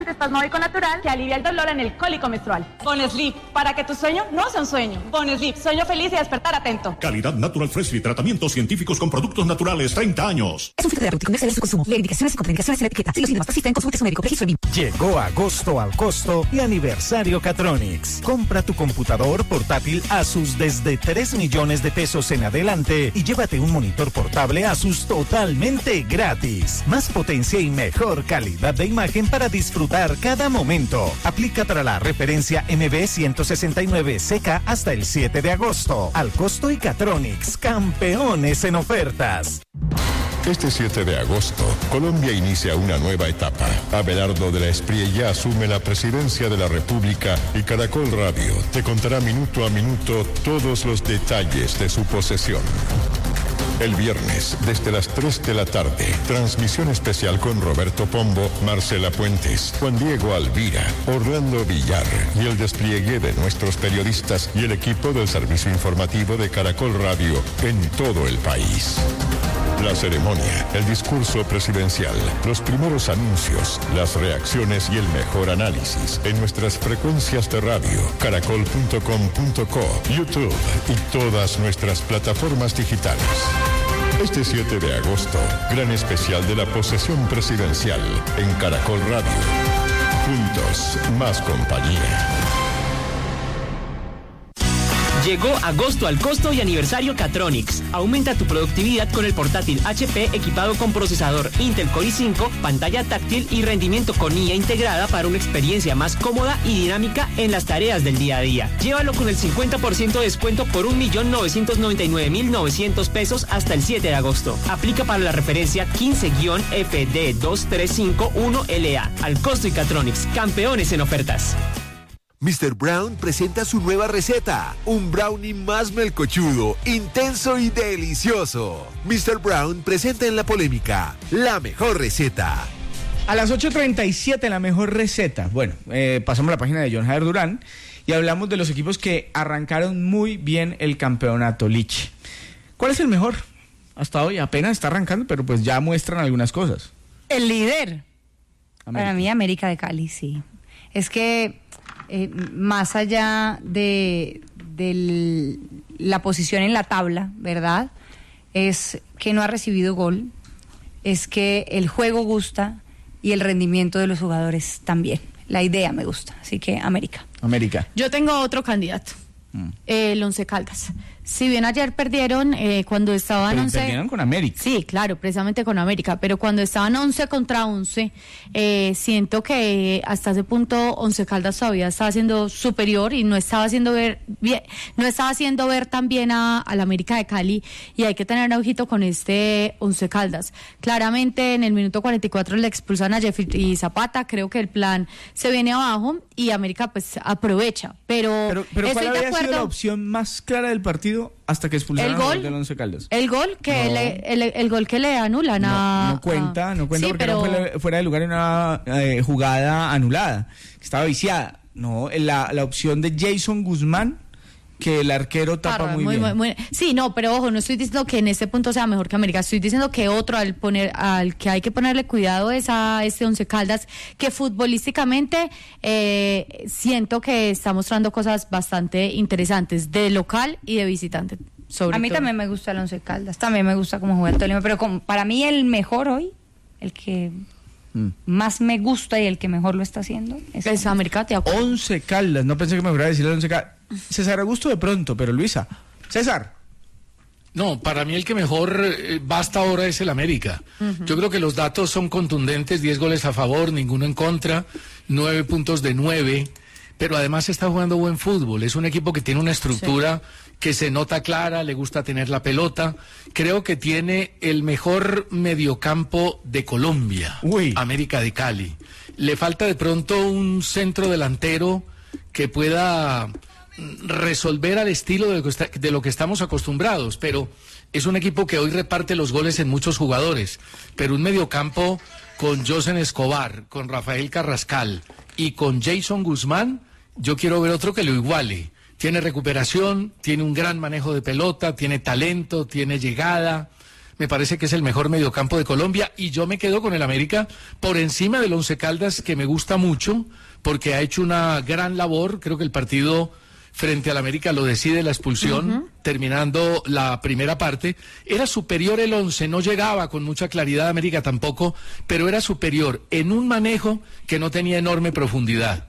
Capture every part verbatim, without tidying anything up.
espasmódico natural que alivia el dolor en el cólico menstrual. Bonesleep, para que tu sueño no sea un sueño. Bonesleep, sueño feliz y despertar atento. Calidad Natural Freshly, tratamientos científicos con productos naturales, treinta años. Es un fitoterapéutico, no exceder su consumo. Leer indicaciones y contraindicaciones en la etiqueta. Si los síntomas persisten, consulte su médico. Registro B I M. Llegó agosto al costo y aniversario Catronics. Compra tu computador portátil Asus desde tres millones de pesos en adelante y llévate un monitor portable Asus totalmente gratis. Más potencia y mejor calidad de imagen para disfrutar cada momento. Aplica para la referencia M B ciento sesenta y nueve C K hasta el siete de agosto. Al costo y Catronics, campeones en ofertas. Este siete de agosto, Colombia inicia una nueva etapa. Abelardo de la Espriella asume la presidencia de la República y Caracol Radio te contará minuto a minuto todos los detalles de su posesión. El viernes, desde las tres de la tarde, transmisión especial con Roberto Pombo, Marcela Puentes, Juan Diego Alvira, Orlando Villar y el despliegue de nuestros periodistas y el equipo del servicio informativo de Caracol Radio en todo el país. La ceremonia, el discurso presidencial, los primeros anuncios, las reacciones y el mejor análisis en nuestras frecuencias de radio, caracol punto com punto co, YouTube y todas nuestras plataformas digitales. Este siete de agosto, gran especial de la posesión presidencial en Caracol Radio. Juntos, más compañía. Llegó agosto al costo y aniversario Catronics. Aumenta tu productividad con el portátil H P equipado con procesador Intel Core i cinco, pantalla táctil y rendimiento con I A integrada para una experiencia más cómoda y dinámica en las tareas del día a día. Llévalo con el cincuenta por ciento de descuento por un millón novecientos noventa y nueve mil novecientos pesos hasta el siete de agosto. Aplica para la referencia quince F D dos tres cinco uno L A. Al costo y Catronics, campeones en ofertas. mister Brown presenta su nueva receta, un brownie más melcochudo, intenso y delicioso. mister Brown presenta en la polémica la mejor receta. A las ocho treinta y siete, la mejor receta. Bueno, eh, pasamos a la página de John Javier Durán y hablamos de los equipos que arrancaron muy bien el campeonato Lich. ¿Cuál es el mejor? Hasta hoy apenas está arrancando, pero pues ya muestran algunas cosas. El líder. América. Para mí, América de Cali, sí. Es que Eh, más allá de, de la posición en la tabla, ¿verdad? Es que no ha recibido gol, es que el juego gusta y el rendimiento de los jugadores también. La idea me gusta, así que América. América. Yo tengo otro candidato, mm. eh, el Once Caldas. Si bien ayer perdieron, eh, cuando estaban pero once... perdieron con América. Sí, claro, precisamente con América, pero cuando estaban once contra once, eh, siento que hasta ese punto Once Caldas todavía estaba siendo superior y no estaba haciendo ver bien, no estaba haciendo ver tan bien a, a la América de Cali, y hay que tener ojito con este Once Caldas. Claramente en el minuto cuarenta y cuatro le expulsan a Jeffrey Zapata, creo que el plan se viene abajo y América pues aprovecha, pero... Pero, pero ¿cuál estoy había de acuerdo, sido la opción más clara del partido hasta que expulsaron el gol, al del Once Caldas? El gol que no. le, el, el gol que le anulan a... No, no cuenta, no cuenta sí, porque pero... no fue fuera de lugar en una eh, jugada anulada, estaba viciada. No, la, la opción de Jason Guzmán, que el arquero tapa Parra, muy, muy, bien. Muy, muy, sí, no, pero ojo, no estoy diciendo que en este punto sea mejor que América, estoy diciendo que otro al poner, al que hay que ponerle cuidado es a este Once Caldas, que futbolísticamente eh, siento que está mostrando cosas bastante interesantes, de local y de visitante. Sobre a mí todo. también me gusta el Once Caldas, también me gusta cómo juega el Tolima, pero como, para mí el mejor hoy, el que mm. más me gusta y el que mejor lo está haciendo es, es América. Once Caldas, no pensé que me fuera a decir el Once Caldas. César Augusto de pronto, pero Luisa. César. No, para mí el que mejor eh, va hasta ahora es el América. Uh-huh. Yo creo que los datos son contundentes, diez goles a favor, ninguno en contra, nueve puntos de nueve, pero además está jugando buen fútbol. Es un equipo que tiene una estructura sí. que se nota clara, le gusta tener la pelota. Creo que tiene el mejor mediocampo de Colombia, Uy. América de Cali. Le falta de pronto un centro delantero que pueda resolver al estilo de lo, que está, de lo que estamos acostumbrados, pero es un equipo que hoy reparte los goles en muchos jugadores, pero un mediocampo con Josen Escobar, con Rafael Carrascal y con Jason Guzmán, yo quiero ver otro que lo iguale. Tiene recuperación, tiene un gran manejo de pelota, tiene talento, tiene llegada. me parece que es el mejor mediocampo de Colombia, y yo me quedo con el América por encima del Once Caldas, que me gusta mucho, porque ha hecho una gran labor. Creo que el partido frente al América lo decide la expulsión, uh-huh. terminando la primera parte. Era superior el Once, no llegaba con mucha claridad América tampoco, pero era superior en un manejo que no tenía enorme profundidad.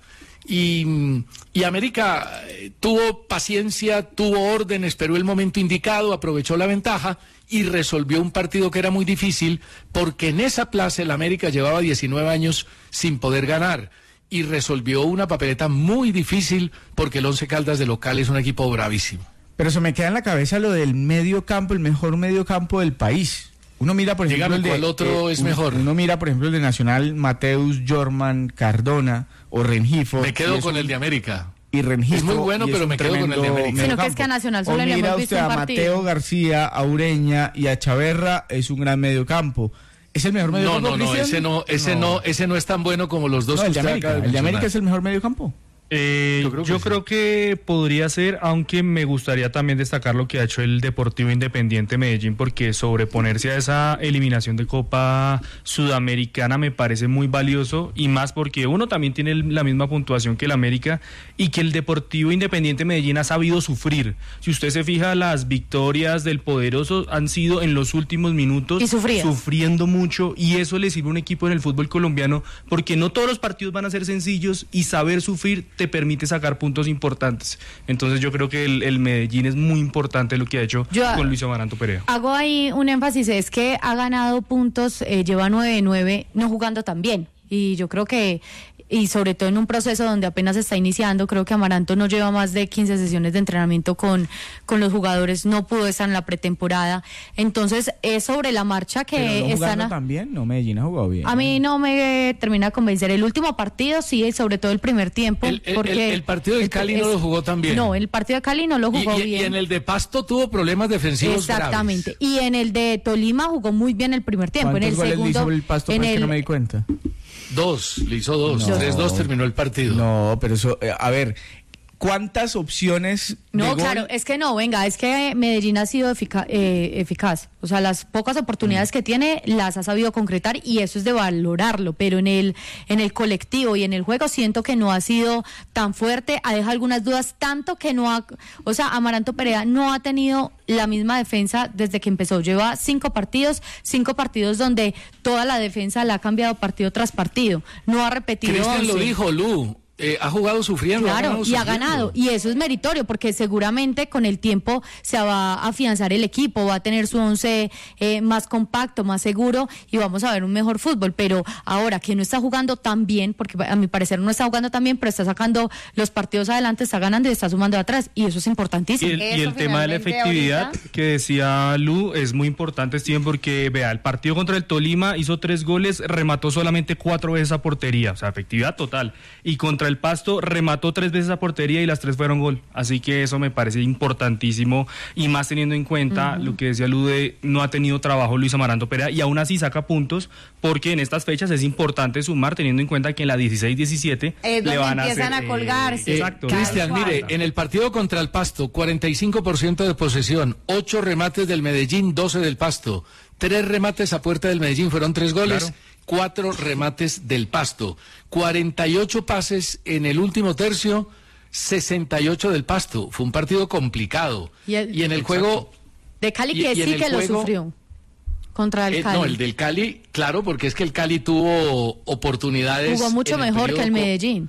Y, y América tuvo paciencia, tuvo orden, esperó el momento indicado, aprovechó la ventaja y resolvió un partido que era muy difícil, porque en esa plaza el América llevaba diecinueve años sin poder ganar, y resolvió una papeleta muy difícil, porque el Once Caldas de local es un equipo bravísimo. Pero se me queda en la cabeza lo del medio campo, el mejor medio campo del país. Uno mira, por ejemplo, Dígame, el de, ¿cuál otro eh, es uno, mejor? Uno mira, por ejemplo, el de Nacional, Mateus, Jorman, Cardona o Rengifo. Me quedo con un, el de América. Y Rengifo. Es muy bueno, pero me quedo con el de América. Sino que es que a Nacional solo le hemos visto un partido. O mira usted a Mateo García, a Ureña y a Chaverra, es un gran medio campo. ¿Es el mejor medio no, campo? No, no, no, ese no, ese no. no, ese no es tan bueno como los dos no, que el de usted América, acaba de ¿El de mencionar. América es el mejor medio campo? Eh, yo creo, que, yo sí. creo que podría ser, aunque me gustaría también destacar lo que ha hecho el Deportivo Independiente Medellín, porque sobreponerse a esa eliminación de Copa Sudamericana me parece muy valioso, y más porque uno también tiene la misma puntuación que el América, y que el Deportivo Independiente Medellín ha sabido sufrir. Si usted se fija, las victorias del poderoso han sido en los últimos minutos, y sufriendo mucho, y eso le sirve a un equipo en el fútbol colombiano, porque no todos los partidos van a ser sencillos, y saber sufrir te permite sacar puntos importantes. Entonces yo creo que el, el Medellín es muy importante lo que ha hecho yo con Luis Amaranto Perea. Hago ahí un énfasis, es que ha ganado puntos, eh, lleva nueve de nueve, no jugando tan bien. Y yo creo que, y sobre todo en un proceso donde apenas está iniciando, creo que Amaranto no lleva más de quince sesiones de entrenamiento con, con los jugadores, no pudo estar en la pretemporada. Entonces es sobre la marcha que Pero no están... A... también, no, Medellín ha jugado bien. A mí no me termina de convencer. El último partido sí, sobre todo el primer tiempo. El, el, porque el, el partido de Cali es, no lo jugó tan bien. No, el partido de Cali no lo jugó y, y, bien. Y en el de Pasto tuvo problemas defensivos Exactamente. graves. Y en el de Tolima jugó muy bien el primer tiempo. En el goles segundo, le hizo el Pasto, en el... el... que no me di cuenta? Dos, le hizo dos, no, tres dos terminó el partido. No, pero eso, eh, a ver, ¿cuántas opciones No, de gol? claro, es que no, venga, es que Medellín ha sido efica- eh, eficaz. O sea, las pocas oportunidades mm. que tiene las ha sabido concretar, y eso es de valorarlo, pero en el en el colectivo y en el juego siento que no ha sido tan fuerte, ha dejado algunas dudas, tanto que no ha, o sea, Amaranto Perea no ha tenido la misma defensa desde que empezó. Lleva cinco partidos, cinco partidos donde toda la defensa la ha cambiado partido tras partido. No ha repetido Cristian once. lo dijo, Lu. Eh, ha jugado sufriendo. Claro, ha ganado y sufriendo. ha ganado, y eso es meritorio, porque seguramente con el tiempo se va a afianzar el equipo, va a tener su once eh, más compacto, más seguro, y vamos a ver un mejor fútbol. Pero ahora que no está jugando tan bien, porque a mi parecer no está jugando tan bien, pero está sacando los partidos adelante, está ganando y está sumando atrás, y eso es importantísimo. Y el, eso y el tema de la efectividad ahorita... que decía Lu es muy importante, Steven, porque vea, el partido contra el Tolima hizo tres goles, remató solamente cuatro veces a portería, o sea, efectividad total, y contra el Pasto remató tres veces a portería y las tres fueron gol, así que eso me parece importantísimo, y más teniendo en cuenta uh-huh. lo que decía Lu de no ha tenido trabajo Luis Amaranto Perea, y aún así saca puntos, porque en estas fechas es importante sumar, teniendo en cuenta que en la dieciséis diecisiete le van a empiezan hacer, a colgarse. Eh, exacto. Cristian, mire, en el partido contra el Pasto, cuarenta y cinco por ciento de posesión, ocho remates del Medellín, doce del Pasto, tres remates a puerta del Medellín, fueron tres goles. Claro. Cuatro remates del Pasto, cuarenta y ocho pases en el último tercio, sesenta y ocho del Pasto. Fue un partido complicado. Y, el, y en el exacto. juego... De Cali y, que y sí que juego, lo sufrió contra el eh, Cali. No, el del Cali, claro, porque es que el Cali tuvo oportunidades... Jugó mucho mejor el que el Medellín.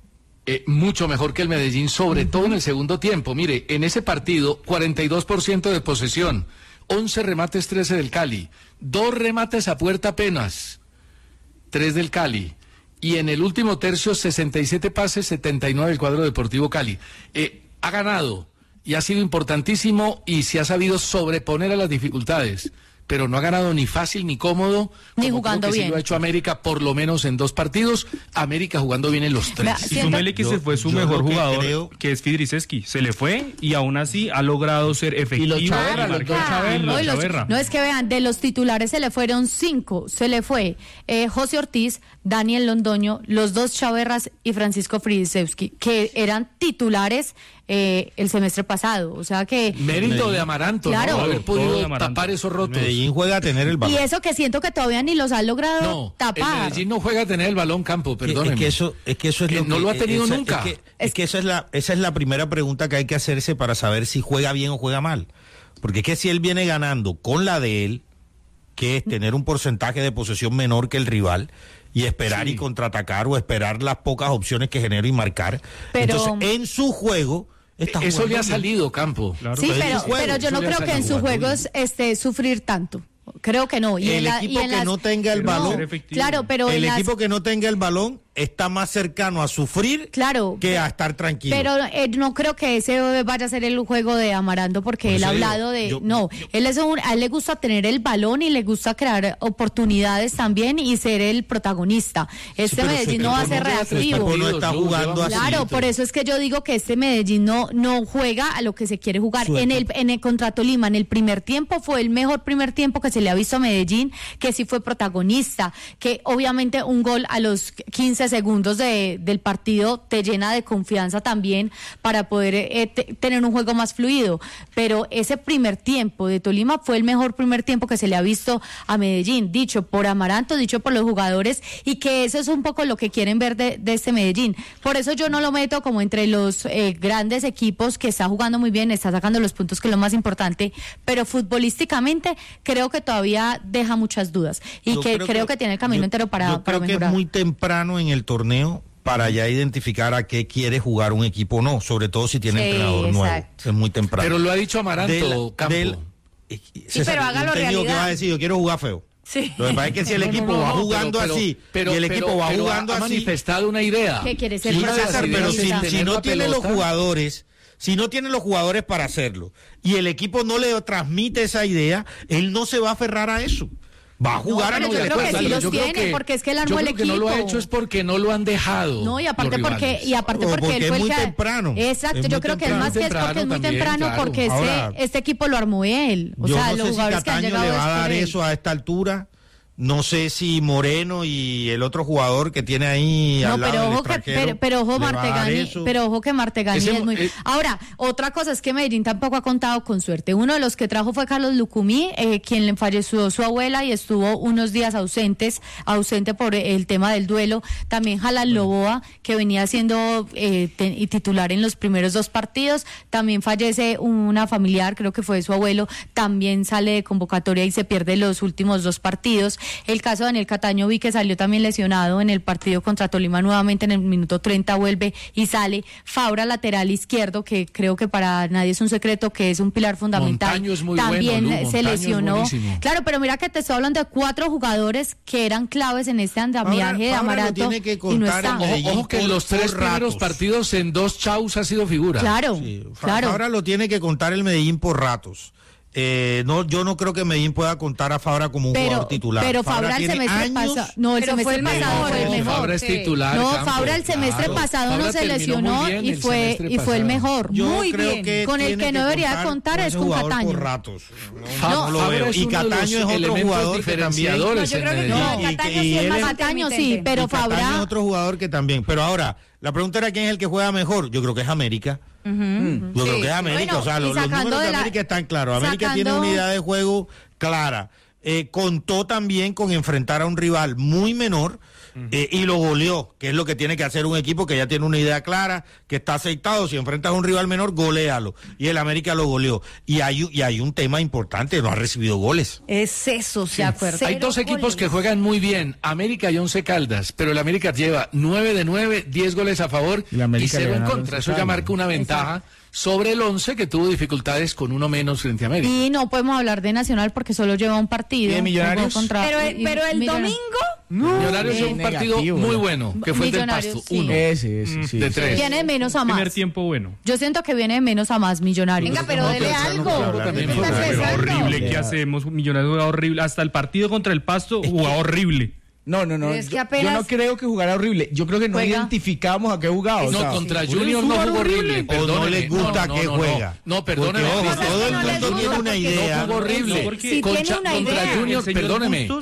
Eh, mucho mejor que el Medellín, sobre uh-huh. todo en el segundo tiempo. Mire, en ese partido, cuarenta y dos por ciento de posesión, once remates, trece del Cali, dos remates a puerta apenas, tres del Cali, y en el último tercio sesenta y siete pases, setenta y nueve del cuadro Deportivo Cali. Eh, ha ganado y ha sido importantísimo, y se ha sabido sobreponer a las dificultades, pero no ha ganado ni fácil ni cómodo, ni como jugando creo que bien. Sí lo ha hecho América, por lo menos en dos partidos, América jugando bien en los tres. Y súmele que yo, se fue su mejor que jugador, creo... que es Fidriseski, se le fue y aún así ha logrado ser efectivo. Y los Chaverra, los Chaverra. No, los, no, es que vean, de los titulares se le fueron cinco, se le fue eh, José Ortiz, Daniel Londoño, los dos Chaverras y Francisco Fidriseski, que eran titulares eh, el semestre pasado. O sea que... Mérito de Amaranto, claro, ¿no? Haber podido tapar esos rotos. Medellín juega a tener el balón. Y eso que siento que todavía ni los ha logrado no, tapar. El Medellín no juega a tener el balón, Campo, perdóneme. Es que eso es, que eso es que lo que no lo ha tenido esa, nunca. Es que, es que esa, es la, esa es la primera pregunta que hay que hacerse para saber si juega bien o juega mal. Porque es que si él viene ganando con la de él, que es tener un porcentaje de posesión menor que el rival, y esperar sí. y contraatacar o esperar las pocas opciones que genera y marcar. Pero, entonces, en su juego... Está eso le ha salido, Campo. Claro. Sí, pero, juego, pero yo no creo que en su juego esté sufrir tanto. Creo que no. Y el en la, equipo y en que las... no tenga el balón, no, claro, pero el en equipo las... que no tenga el balón está más cercano a sufrir claro, que a estar tranquilo. Pero eh, no creo que ese vaya a ser el juego de Amaranto, porque él ha hablado de... Yo, no, yo, él es un, a él le gusta tener el balón y le gusta crear oportunidades también y ser el protagonista. Este sí, Medellín no va a ser reactivo. No está jugando así. Claro, por eso es que yo digo que este Medellín no, no juega a lo que se quiere jugar. En el, en el contra Tolima, en el primer tiempo, fue el mejor primer tiempo que se le ha visto a Medellín, que sí fue protagonista, que obviamente un gol a los quince segundos de del partido te llena de confianza también para poder eh, te, tener un juego más fluido, pero ese primer tiempo de Tolima fue el mejor primer tiempo que se le ha visto a Medellín, dicho por Amaranto, dicho por los jugadores, y que eso es un poco lo que quieren ver de, de este Medellín. Por eso yo no lo meto como entre los eh, grandes equipos, que está jugando muy bien, está sacando los puntos, que es lo más importante, pero futbolísticamente creo que todavía deja muchas dudas y que creo, creo que, que tiene el camino yo, entero para, yo para creo mejorar. Que es muy temprano en el torneo para ya identificar a qué quiere jugar un equipo o no, sobre todo si tiene sí, entrenador exacto. nuevo. Es muy temprano. Pero lo ha dicho Amaranto, del, Campo. Del, sí, César, pero hágalo realidad. Que va a decir, yo quiero jugar feo. Sí. Lo que pasa es que si el equipo no, no, no, va jugando pero, así, pero, y el equipo pero, va pero jugando ha, así... ha manifestado una idea. ¿Qué quiere ser? Sí, César, pero si, si no tiene los jugadores... Si no tiene los jugadores para hacerlo y el equipo no le transmite esa idea, él no se va a aferrar a eso. Va a jugar no, a lo que después. Sí los yo tiene, que, porque es que él armó el equipo. Yo creo que no lo ha hecho es porque no lo han dejado. No, y aparte porque y aparte porque, porque él fue es muy el que temprano. Exacto, es yo creo que es más que es porque es muy también, temprano claro. porque Ahora, este, este equipo lo armó él. O yo sea, no los sé jugadores si que han Cataño llegado le va a dar él. eso a esta altura. No sé si Moreno y el otro jugador que tiene ahí no, al lado pero del ojo que pero, pero ojo Martegani, pero ojo que Martegani Ese, es muy eh, ahora, otra cosa es que Medellín tampoco ha contado con suerte. Uno de los que trajo fue Carlos Lucumí, eh, quien le falleció su abuela y estuvo unos días ausentes, ausente por el tema del duelo. También Jalan Loboa, que venía siendo eh, ten, y titular en los primeros dos partidos. También fallece una familiar, creo que fue su abuelo, también sale de convocatoria y se pierde los últimos dos partidos. El caso de Daniel Cataño, vi que salió también lesionado en el partido contra Tolima, nuevamente en el minuto treinta vuelve y sale. Fabra, lateral izquierdo, que creo que para nadie es un secreto que es un pilar fundamental. Montaño es muy también bueno, Lu, se lesionó. Claro, pero mira que te estoy hablando de cuatro jugadores que eran claves en este andamiaje de Amaranto y no está. Ojo, ojo que en los tres primeros partidos en dos chaus ha sido figura. Claro, sí, claro. Ahora lo tiene que contar el Medellín por ratos. Eh, no, yo no creo que Medellín pueda contar a Fabra como un pero, jugador titular. Pero Fabra, Fabra el semestre pasado, no, el pero semestre fue el pasado mejor, fue el mejor. Fabra es titular. No, Campo, Fabra el semestre claro. pasado Fabra no se lesionó y fue y fue el mejor. Yo muy bien. Que con el que no debería contar es con Cataño. Por ratos. No, no, no lo veo. Y Cataño es otro jugador que también. No, yo creo que no, Cataño sí es más Cataño sí, pero Fabra Cataño es otro jugador que también. Pero ahora, la pregunta era quién es el que juega mejor. Yo creo que es América. Uh-huh. Yo sí. creo que es América, bueno, o sea, los, los números de, de América la... están claros. América sacando... tiene una unidad de juego clara. Eh, contó también con enfrentar a un rival muy menor uh-huh. eh, y lo goleó, que es lo que tiene que hacer un equipo que ya tiene una idea clara, que está aceitado. Si enfrentas a un rival menor, goléalo. Y el América lo goleó. Y hay, y hay un tema importante, no ha recibido goles. Es eso, sí. De acuerdo. Hay dos goles. equipos que juegan muy bien, América y Once Caldas, pero el América lleva nueve de nueve, diez goles a favor y, y cero en contra. Eso ya marca una ventaja. Exacto. Sobre el Once, que tuvo dificultades con uno menos frente a América. Y no podemos hablar de Nacional porque solo lleva un partido. ¿Y Millonarios? Contra, pero el, pero el domingo... No, Millonarios es un partido negativo, muy ¿no? bueno, que fue el del Pasto, sí. uno. Ese, ese, sí. De tres. Viene de menos a más. Primer tiempo bueno. Yo siento que viene de menos a más Millonarios. Venga, pero dele algo. Pero horrible, ¿qué hacemos? Millonarios jugaba horrible. Hasta el partido contra el Pasto jugaba horrible. No, no, no. Es que yo, apenas... yo no creo que jugara horrible. Yo creo que no juega. identificamos a qué jugaba. No, o sea, contra sí. Junior no jugó horrible. O no les gusta no, que no, no, juega. No, no perdóneme. Porque, ojo, todo el mundo tiene una idea. No jugó horrible. Si Concha, tiene una contra idea. Junior, perdóneme. Bustos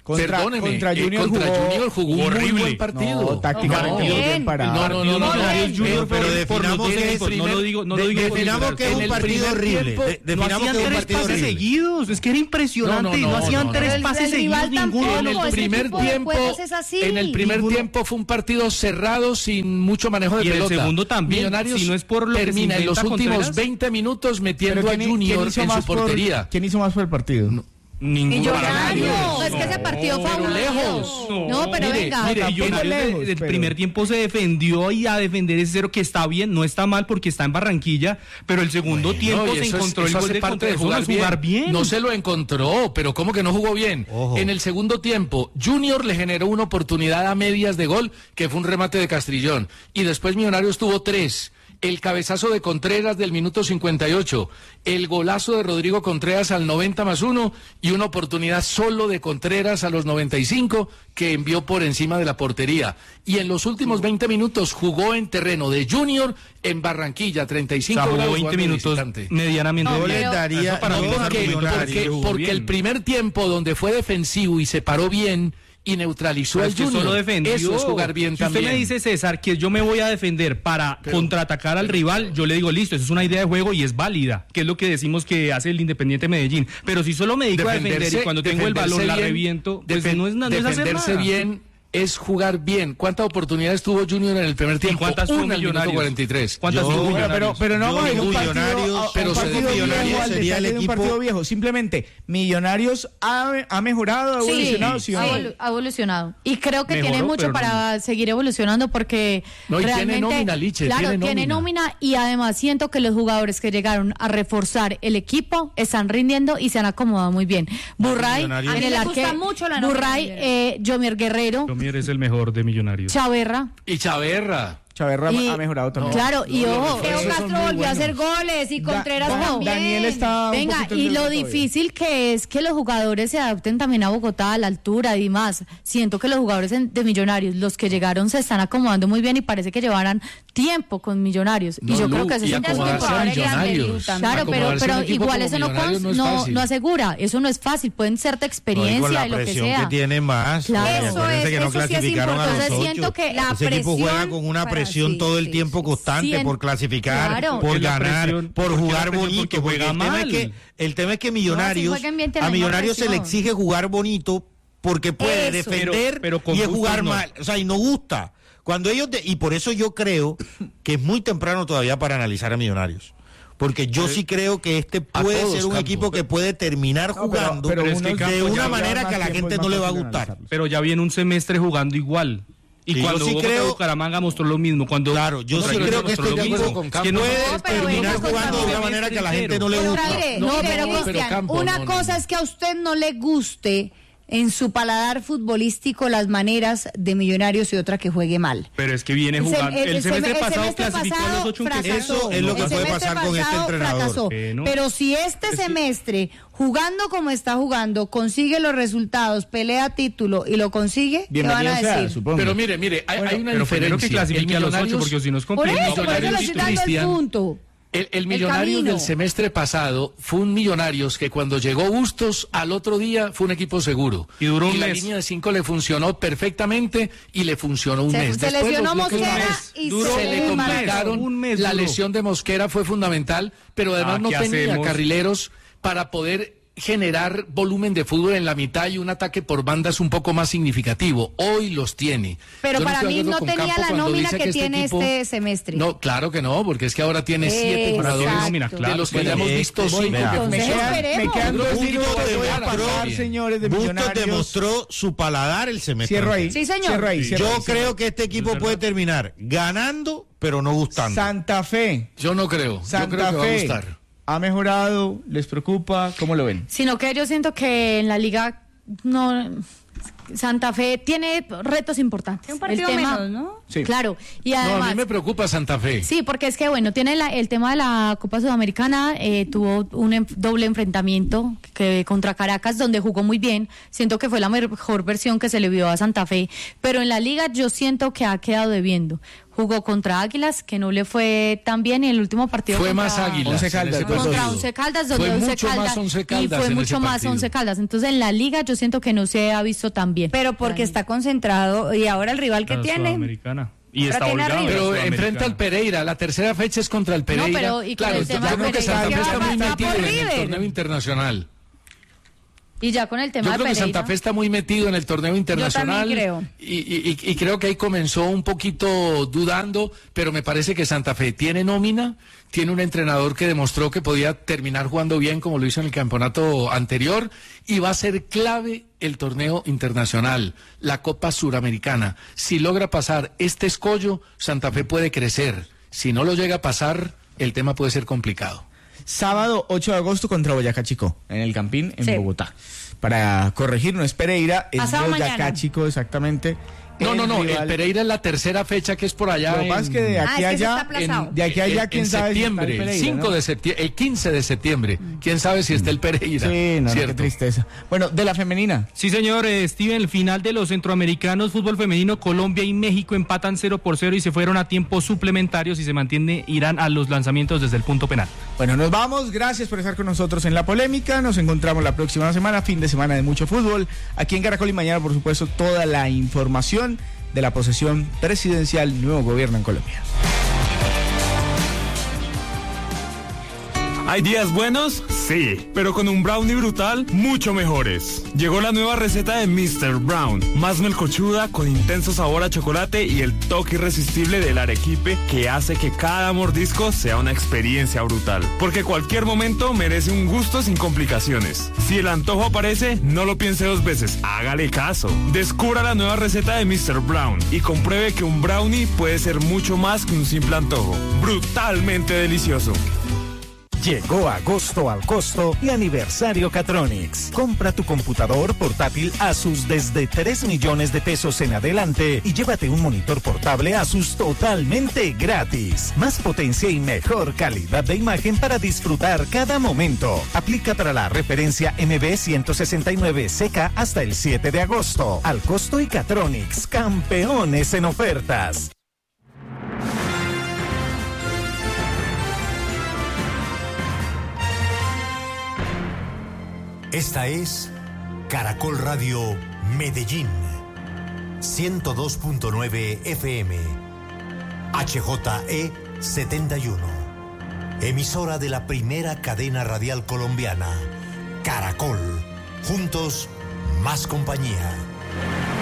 Contra, Perdóneme, contra Junior, eh, contra jugó, Junior jugó un horrible. muy buen partido. No, tácticamente No, bien parado. No, no, no, no, Millonarios Junior, pero por- por definamos los que es tiempos, no lo digo, no lo de- digo por definamos ignorar. que es En un el partido primer horrible. tiempo, De- definamos no hacían que es un tres partido pases horrible. seguidos, es que era impresionante, No, no, no, no, hacían no, tres no. pases El seguidos rival ninguno. tampoco, En el ese primer tipo de tiempo, juegos es así. en el primer Ninguno. tiempo fue un partido cerrado sin mucho manejo de Y el pelota. segundo también, Millonarios si no es por lo que se termina en los inventa últimos Contreras. veinte minutos metiendo Pero a ¿quién- Junior quién hizo en su más por- portería. ¿Quién hizo más por el partido? Ninguno. Millonarios. Millonarios. Es que ese partido fue pero aburrido. lejos. No, pero Mire, venga. mire, tampoco Millonarios lejos, de- del pero- primer tiempo se defendió y a defender ese cero que está bien, no está mal porque está en Barranquilla, pero el segundo Bueno, tiempo y se eso es- encontró eso el gol hace de parte de Contreras, jugar, eso no es jugar bien. No se lo encontró, pero ¿cómo que no jugó bien? Ojo. En el segundo tiempo, Junior le generó una oportunidad a medias de gol, que fue un remate de Castrillón. Y después Millonarios tuvo tres. El cabezazo de Contreras del minuto cincuenta y ocho, el golazo de Rodrigo Contreras al noventa más uno y una oportunidad solo de Contreras a los noventa y cinco que envió por encima de la portería. Y en los últimos veinte minutos jugó en terreno de Junior en Barranquilla, treinta y O cinco sea, jugó grados veinte jugando minutos visitante. medianamente Yo bien. les daría, Eso para no mí es porque, argumento para porque, que jugó porque bien. el primer tiempo donde fue defensivo y se paró bien y neutralizó Pero al es que Junior, solo defendió. eso es jugar bien si también. usted me dice, César, que yo me voy a defender para contraatacar al rival, yo le digo, listo, eso es una idea de juego y es válida, que es lo que decimos que hace el Independiente Medellín. Pero si solo me dedico a defender y cuando tengo el balón la bien, reviento, pues defen- no es, na- no es hacer defenderse nada. bien es jugar bien. ¿Cuántas oportunidades tuvo Junior en el primer tiempo? cuántas tuvo Una al minuto Millonarios? cuarenta y tres. ¿Cuántas Yo- tuvo Bueno, Millonarios? Pero, pero no Yo vamos a ir a un digo partido, Millonarios, a- a pero un se partido dijo viejo Millonarios al sería el detalle de un equipo- partido viejo. Simplemente, Millonarios ha, ha mejorado, ha Sí, evolucionado, ¿sí o ha no? evolu- ha evolucionado. Y creo que Mejoró, tiene mucho pero para seguir evolucionando porque No, y tiene realmente... nómina, Liche, claro, tiene tiene nómina. nómina y además siento que los jugadores que llegaron a reforzar el equipo están rindiendo y se han acomodado muy bien. Burray, Millonarios. en A mí el me arque, gusta mucho la nómina Burray, de eh, Jomier Guerrero, Domier es el mejor de Millonarios. Chaverra. Y Chaverra. Chaverra Y- ha mejorado también. Claro, y no, los ojo, Teo Esos son Castro muy volvió a buenos. hacer goles y Da- Contreras Da- también. Daniel está un venga, poquito y en lo todavía. difícil que es que los jugadores se adapten también a Bogotá, a la altura y más. Siento que los jugadores en- de Millonarios, los que llegaron, se están acomodando muy bien y parece que llevarán tiempo con Millonarios. No, y yo Lu, creo que eso y es un acomodarse punto. a jugadores grandes, Millonarios. Lu, también. Claro, pero, Acomodarse a pero un equipo igual como eso no, Millonarios cons- no es no, fácil. no asegura, eso no es fácil, pueden ser de No, y experiencia con la y lo que presión sea. que tiene más. Claro. Y acuérdense Eso que es- no eso sí es clasificaron a los importante. ocho. Siento que la Ese equipo juega presión con una para- presión sí, todo el sí, tiempo sí. constante Cien- por clasificar, Claro. por Porque la ganar, presión- por porque jugar la presión, bonito. porque Porque juega el tema, es mal. que, el tema es que Millonarios, jueguen bien, tienen a la Millonarios se le presión. exige jugar bonito porque puede Eso. defender Pero- pero con y es gustos jugar no. mal. O sea, y no gusta. Cuando ellos de- y por eso yo creo que es muy temprano todavía para analizar a Millonarios. Porque yo sí creo que este A puede todos ser un campos. equipo que puede terminar No, pero- jugando pero Pero es que unos- de Campos una ya manera más que a la tiempo, gente es no más le va a fácil gustar. analizarlos. Pero ya viene un semestre jugando igual. Y Sí, cuando yo sí Bogotá creo- Bucaramanga mostró lo mismo. Cuando Claro, yo contra sí Junior creo que mostró este lo equipo mismo. con Es que no Campos. puede No, pero terminar venga, jugando de una contra- manera que a la gente no le Pero, gusta. mire, No, no, pero- pero, pero Cristian, Campos, una no, no, cosa no. es que a usted no le guste en su paladar futbolístico las maneras de Millonarios y otra que juegue mal. Pero es que viene El sem- jugando. el- El, el semestre sem- el pasado semestre clasificó a pasado los ocho en que fracasó. Eso es lo que El puede semestre pasar con este pasado entrenador. fracasó. Eh, ¿no? Pero si este Es que- semestre, jugando como está jugando, consigue los resultados, pelea título y lo consigue, ¿qué van Bienvenido a sea, decir? supongo. Pero mire, mire, hay, hay una Pero primero diferencia. que clasifique a los ocho, Millonarios- porque si no es Por complicado. eso, por eso le Millonarios, estoy dando el Cristian, punto. El, el El Millonarios camino. del semestre pasado fue un Millonarios que cuando llegó Bustos al otro día fue un equipo seguro. Y duró un la mes. línea de cinco le funcionó perfectamente y le funcionó un Se- mes. se Después lesionó los bloques Mosquera más y duró, se se le le un mes, complicaron. un mes la duró. lesión de Mosquera fue fundamental, pero además Ah, no ¿qué tenía hacemos? carrileros para poder generar volumen de fútbol en la mitad y un ataque por bandas un poco más significativo. Hoy los tiene. Pero Yo para estoy de mí acuerdo no con tenía Campo la cuando nómina dice que este tiene equipo- este semestre. No, claro que no, porque es que ahora tiene siete Exacto. jugadores Nómina, claro. de los que Bueno, ya hemos eh, visto voy- cinco vea. que Entonces, funcionan. esperemos. Me quedan dos Bustos minutos, voy a demostró- pasar, señores de Bustos Millonarios. demostró su paladar el semestre. Cierro ahí. Sí, señor. Cierro ahí, cierro Yo ahí, cierro creo que este equipo puede terminar ganando, pero no ahí. gustando. Santa Fe. Yo no creo. Yo Santa creo que va a Fe. gustar. ¿Ha mejorado? ¿Les preocupa? ¿Cómo lo ven? Sino que yo siento que en la liga no Santa Fe tiene retos importantes. Un partido el tema, menos, ¿no? Sí. Claro. Y además, no, a mí me preocupa Santa Fe. Sí, porque es que, bueno, tiene la, el tema de la Copa Sudamericana, eh, tuvo un en, doble enfrentamiento que contra Caracas, donde jugó muy bien. Siento que fue la mejor versión que se le vio a Santa Fe. Pero en la Liga yo siento que ha quedado debiendo. Jugó contra Águilas, que no le fue tan bien, y el último partido fue contra, más Águilas, Once Caldas, contra Once Caldas, donde fue Once mucho Caldas, más Once Caldas y fue en mucho ese más partido. Once Caldas. Entonces en la Liga yo siento que no se ha visto tan bien. Pero porque está concentrado, y ahora el rival que La tiene. Sudamericana. Y Ahora está tiene obligado. arriba. Pero enfrenta al Pereira, la tercera fecha es contra el Pereira. No, pero y con claro, el tema yo de creo que Pereira, Santa ¿qué Fe va está a muy pasar metido por en el River? torneo internacional. Y ya con el tema Yo de creo que Pereira. Santa Fe está muy metido en el torneo internacional. Yo también creo. Y, y, y creo que ahí comenzó un poquito dudando, pero me parece que Santa Fe tiene nómina, tiene un entrenador que demostró que podía terminar jugando bien como lo hizo en el campeonato anterior, y va a ser clave el torneo internacional, la Copa Suramericana. Si logra pasar este escollo, Santa Fe puede crecer. Si no lo llega a pasar, el tema puede ser complicado. Sábado ocho de agosto contra Boyacá Chico, en el Campín, en Sí. Bogotá. Para corregir, no es Pereira, es Pasado Boyacá mañana. Chico, exactamente. No, no, no, rival- el Pereira es la tercera fecha que es por allá. Lo que pasa es que de Ah, aquí es a que se allá, está aplazado. de aquí a allá, en- quién en sabe si está el septiembre, Pereira, cinco ¿no? de septiembre, el quince de septiembre. ¿Quién sabe si está el Pereira? Sí, no, no, qué ¿Cierto? tristeza. Bueno, de la femenina. Sí, señor, eh, Steven, el final de los centroamericanos, fútbol femenino, Colombia y México empatan cero por cero y se fueron a tiempos suplementarios y se mantiene, irán a los lanzamientos desde el punto penal. Bueno, nos vamos. Gracias por estar con nosotros en La Polémica. Nos encontramos la próxima semana, fin de semana de mucho fútbol. Aquí en Caracol y mañana, por supuesto, toda la información de la posesión presidencial, nuevo gobierno en Colombia. ¿Hay días buenos? Sí, pero con un brownie brutal, mucho mejores. Llegó la nueva receta de mister Brown, más melcochuda, con intenso sabor a chocolate y el toque irresistible del arequipe que hace que cada mordisco sea una experiencia brutal. Porque cualquier momento merece un gusto sin complicaciones. Si el antojo aparece, no lo piense dos veces, hágale caso. Descubra la nueva receta de mister Brown y compruebe que un brownie puede ser mucho más que un simple antojo. Brutalmente delicioso. Llegó agosto al costo y aniversario Catronics. Compra tu computador portátil Asus desde tres millones de pesos en adelante y llévate un monitor portable Asus totalmente gratis. Más potencia y mejor calidad de imagen para disfrutar cada momento. Aplica para la referencia M B ciento sesenta y nueve C K hasta el siete de agosto. Al costo y Catronics, campeones en ofertas. Esta es Caracol Radio Medellín, ciento dos punto nueve F M, H J E setenta y uno, emisora de la primera cadena radial colombiana, Caracol, juntos, más compañía.